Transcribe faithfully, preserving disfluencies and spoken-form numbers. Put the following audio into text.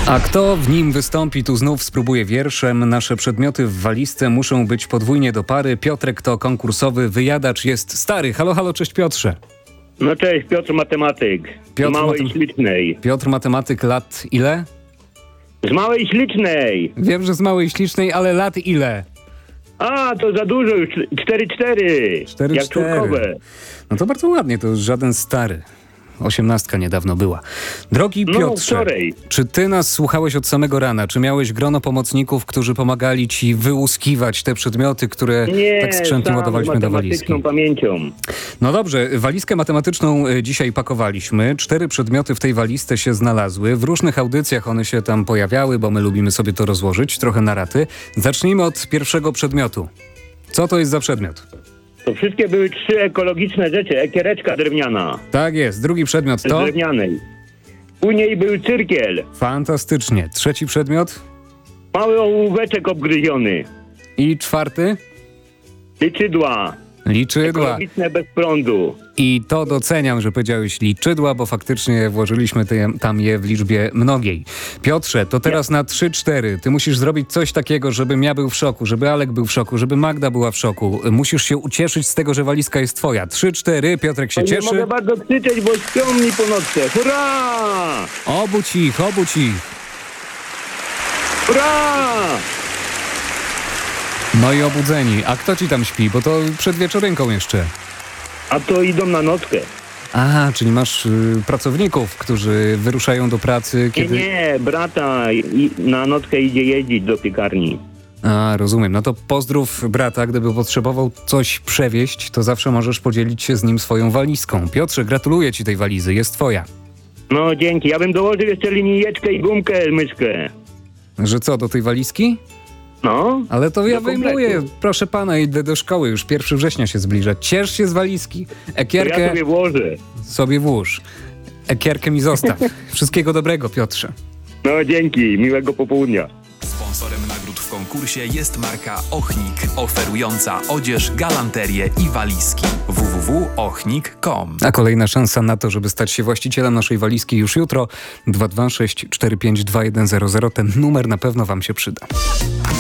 A kto w nim wystąpi, tu znów spróbuje wierszem. Nasze przedmioty w walizce muszą być podwójnie do pary. Piotrek to konkursowy wyjadacz, jest stary. Halo, halo, cześć Piotrze. No cześć, Piotr Matematyk. Piotr z Małej Matem- Ślicznej. Piotr Matematyk, lat ile? Z Małej Ślicznej! Wiem, że z Małej Ślicznej, ale lat ile? A, to za dużo już. cztery cztery. cztery Jak cztery. członkowe. No to bardzo ładnie, to już żaden stary. Osiemnastka niedawno była. Drogi No, Piotrze, wczoraj. czy ty nas słuchałeś od samego rana? Czy miałeś grono pomocników, którzy pomagali ci wyłuskiwać te przedmioty, które Nie, tak skrzętnie sam ładowaliśmy do walizki? matematyczną pamięcią. No dobrze, walizkę matematyczną y, dzisiaj pakowaliśmy. Cztery przedmioty w tej walizce się znalazły. W różnych audycjach one się tam pojawiały, bo my lubimy sobie to rozłożyć trochę na raty. Zacznijmy od pierwszego przedmiotu. Co to jest za przedmiot? To wszystkie były trzy ekologiczne rzeczy. Ekiereczka drewniana. Tak jest. Drugi przedmiot Z to? drewnianej. Później był cyrkiel. Fantastycznie. Trzeci przedmiot? Mały ołóweczek obgryziony. I czwarty? Liczydła. Liczydła. Ekologiczne bez prądu. I to doceniam, że powiedziałeś liczydła, bo faktycznie włożyliśmy te, tam je w liczbie mnogiej. Piotrze, to teraz na trzy cztery. Ty musisz zrobić coś takiego, żebym ja był w szoku, żeby Alek był w szoku, żeby Magda była w szoku. Musisz się ucieszyć z tego, że walizka jest twoja. trzy cztery, Piotrek się Nie cieszy. mogę bardzo krzyczeć, bo śpią mi po nocce. Hurra! Obudź ich, obudź ich. Hurra! No i obudzeni. A kto ci tam śpi? Bo to przed wieczorynką jeszcze. A to idą na nockę. Aha, czyli masz y, pracowników, którzy wyruszają do pracy, Nie, kiedy... nie, brata i, na nockę idzie jeździć do piekarni. A, rozumiem. No to pozdrów brata, gdyby potrzebował coś przewieźć, to zawsze możesz podzielić się z nim swoją walizką. Piotrze, gratuluję ci tej walizy, jest twoja. No dzięki, ja bym dołożył jeszcze linijeczkę i gumkę, myszkę. Że co, do tej walizki? No. Ale to ja Do kompletu. wyjmuję, proszę pana, idę do szkoły, już pierwszego września się zbliża. Ciesz się z walizki, To ekierkę ja sobie włożę. sobie włóż. Ekierkę mi zostaw. Wszystkiego dobrego, Piotrze. No dzięki, miłego popołudnia. Sponsorem nagród w konkursie jest marka Ochnik, oferująca odzież, galanterię i walizki. w w w kropka ochnik kropka com. A kolejna szansa na to, żeby stać się właścicielem naszej walizki już jutro. dwa dwa sześć cztery pięć dwa jeden zero zero. Ten numer na pewno wam się przyda.